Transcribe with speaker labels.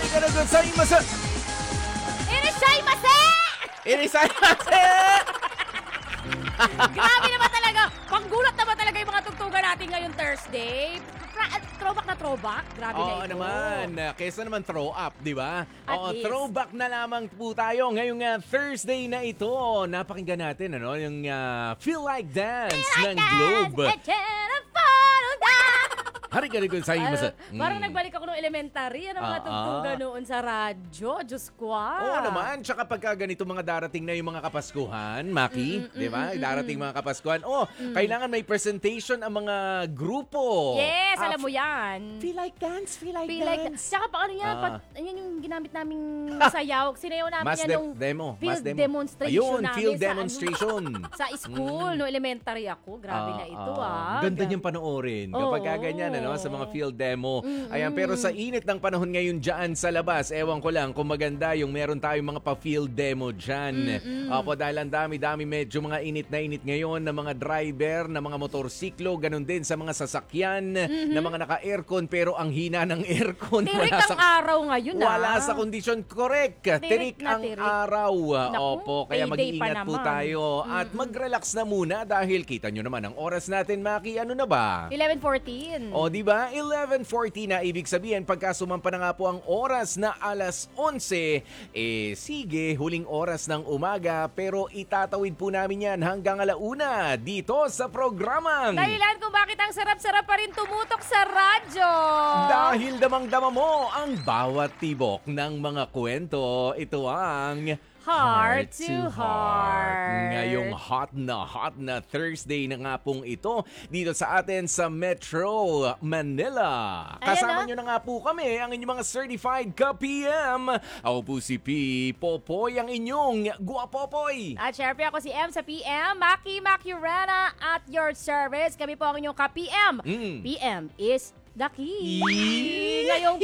Speaker 1: Arigatou gozaimasu!
Speaker 2: Irashaimase!
Speaker 1: Irisaimase!
Speaker 2: Grabe naman talaga. Panggulat naman talaga yung mga tugtugan natin ngayong Thursday. Throwback na throwback. Grabe na
Speaker 1: Oo
Speaker 2: ito.
Speaker 1: naman. Kesa naman throw up, di ba?
Speaker 2: At
Speaker 1: Oo,
Speaker 2: least.
Speaker 1: throwback na lamang po tayo ngayong Thursday na ito. Napakinggan natin yung Feel Like Dance ng Globe. Arigatou gozaimasu!
Speaker 2: Parang nagbalik ako nung elementary. Ano mga tugtugan noon sa radyo? Diyos ko.
Speaker 1: Oo naman. Tsaka pagka ganito mga darating na yung mga kapaskuhan, Maki, di ba? Darating mga kapaskuhan. Kailangan may presentation ang mga grupo.
Speaker 2: Yes, alam mo yan.
Speaker 1: Feel like dance, feel like
Speaker 2: Feel like
Speaker 1: dance.
Speaker 2: Tsaka pa ano yan, yan yung ginamit naming sayaw. Sinayaw namin
Speaker 1: Mass
Speaker 2: yan nung
Speaker 1: demo.
Speaker 2: field
Speaker 1: Mass demo.
Speaker 2: demonstration
Speaker 1: Ayun,
Speaker 2: namin
Speaker 1: field
Speaker 2: sa,
Speaker 1: demonstration.
Speaker 2: sa school, no elementary ako. Grabe na ito
Speaker 1: Ganda niyang panoorin. Kapag ganyan, sa mga field demo. Ayan, pero sa init ng panahon ngayon dyan sa labas, ewan ko lang kung maganda yung meron tayong mga pa-field demo dyan. Opo, dahil ang dami-dami medyo mga init na init ngayon na mga driver, na mga motorsiklo, ganun din sa mga sasakyan, na mga naka-aircon pero ang hina ng aircon.
Speaker 2: Tirik ang araw ngayon
Speaker 1: Wala sa kondisyon. Correct. Tirik ang
Speaker 2: tirik.
Speaker 1: araw.
Speaker 2: Naku,
Speaker 1: Opo, kaya
Speaker 2: payday pa
Speaker 1: mag-iingat po
Speaker 2: naman.
Speaker 1: tayo. At mag-relax na muna dahil kita nyo naman ang oras natin, Maki. Ano na ba?
Speaker 2: 11:14.
Speaker 1: O, di ba? 11:40 na ibig sabihin pagka sumampa na nga po ang oras na alas 11, sige, huling oras ng umaga pero itatawid po namin yan hanggang alauna dito sa programang.
Speaker 2: Dahilan kung bakit ang sarap-sarap pa rin tumutok sa radyo.
Speaker 1: Dahil damang-dama mo ang bawat tibok ng mga kwento, ito ang
Speaker 2: Heart to Heart.
Speaker 1: Ngayong hot na Thursday na nga pong ito dito sa atin sa Metro Manila. Kasama nyo na nga po kami, ang inyong mga certified ka-PM. Ako po si P. Popoy, ang inyong guwapopoy.
Speaker 2: At syempre ako si M sa PM, Maki Macurana at your service. Kami po ang inyong ka-PM. PM is the key. Ngayong